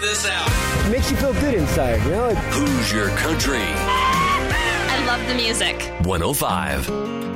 this out. It makes you feel good inside, you know? Hoosier Country. I love the music. 105.